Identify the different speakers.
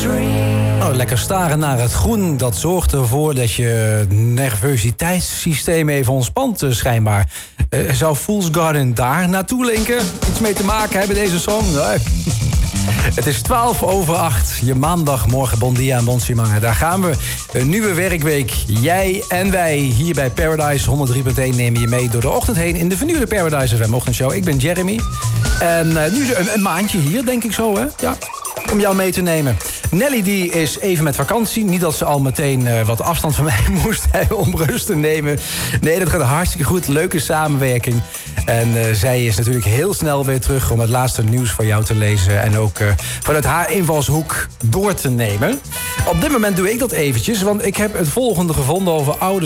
Speaker 1: Nou, lekker staren naar het groen, dat zorgt ervoor dat je nervositeitssysteem even ontspant, schijnbaar. Zou Fool's Garden daar naartoe linken? Iets mee te maken hebben deze song? Nee. Het is 7:12, je maandagmorgen. Bon dia en bon simanga. Daar gaan we. Een nieuwe werkweek. Jij en wij hier bij Paradise 103.1 nemen je mee door de ochtend heen in de vernieuwde Paradise FM ochtendshow. Ik ben Jeremy. En nu een maandje hier, denk ik zo, hè? Ja. Om jou mee te nemen. Nelly die is even met vakantie. Niet dat ze al meteen wat afstand van mij moest hebben om rust te nemen. Nee, dat gaat hartstikke goed. Leuke samenwerking. En zij is natuurlijk heel snel weer terug om het laatste nieuws van jou te lezen. En ook vanuit haar invalshoek door te nemen. Op dit moment doe ik dat eventjes, want ik heb het volgende gevonden over oude